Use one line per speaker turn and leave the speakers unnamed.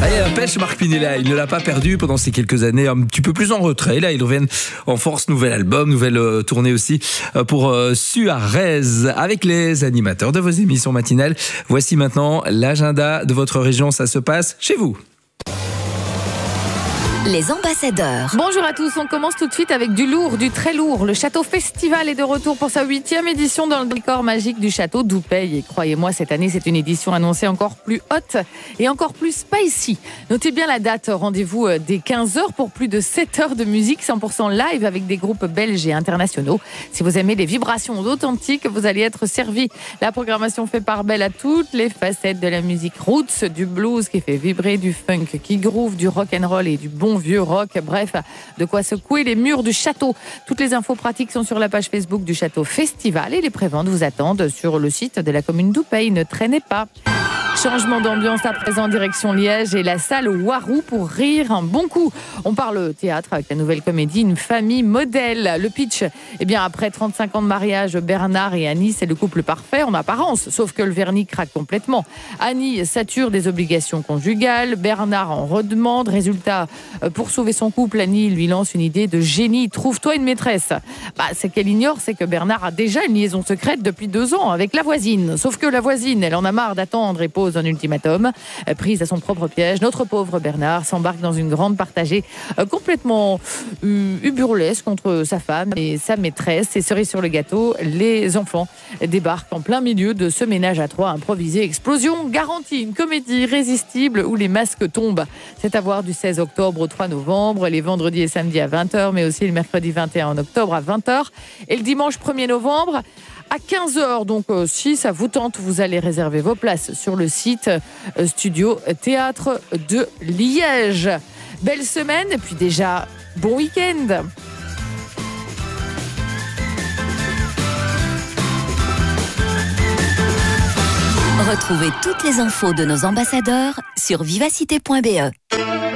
Allez, pêche Marc Pinella, il ne l'a pas perdu pendant ces quelques années, un petit peu plus en retrait. Là, il revient en force, nouvel album, nouvelle tournée aussi pour Suarez avec les animateurs de vos émissions matinales. Voici maintenant l'agenda de votre région, ça se passe chez vous.
Les ambassadeurs.
Bonjour à tous, on commence tout de suite avec du lourd, du très lourd. Le Château Festival est de retour pour sa 8e édition dans le décor magique du château d'Oupey. Et croyez-moi, cette année, c'est une édition annoncée encore plus haute et encore plus spicy. Notez bien la date, rendez-vous dès 15h pour plus de 7 heures de musique 100% live avec des groupes belges et internationaux. Si vous aimez les vibrations authentiques, vous allez être servi. La programmation fait part belle à toutes les facettes de la musique roots, du blues qui fait vibrer, du funk qui groove, du rock'n'roll et du bon vieux rock, bref, de quoi secouer les murs du château. Toutes les infos pratiques sont sur la page Facebook du Château Festival et les préventes vous attendent sur le site de la commune d'Oupey. Ne traînez pas. Changement d'ambiance à présent, direction Liège et la salle Warou pour rire un bon coup. On parle théâtre avec la nouvelle comédie Une famille modèle. Le pitch, après 35 ans de mariage, Bernard et Annie, c'est le couple parfait en apparence, sauf que le vernis craque complètement. Annie sature des obligations conjugales, Bernard en redemande. Résultat, pour sauver son couple, Annie lui lance une idée de génie. Trouve-toi une maîtresse. Ce qu'elle ignore, c'est que Bernard a déjà une liaison secrète depuis 2 ans avec la voisine. Sauf que la voisine, elle en a marre d'attendre et pose un ultimatum. Prise à son propre piège, notre pauvre Bernard s'embarque dans une grande partagée complètement burlesque contre sa femme et sa maîtresse. Et cerise sur le gâteau, les enfants débarquent en plein milieu de ce ménage à 3 improvisé. Explosion garantie, une comédie irrésistible où les masques tombent. C'est à voir du 16 octobre au 3 novembre, les vendredis et samedis à 20h, mais aussi le mercredi 21 octobre à 20h et le dimanche 1er novembre à 15h. Donc, si ça vous tente, vous allez réserver vos places sur le site Studio Théâtre de Liège. Belle semaine et puis déjà, bon week-end.
Retrouvez toutes les infos de nos ambassadeurs sur vivacité.be.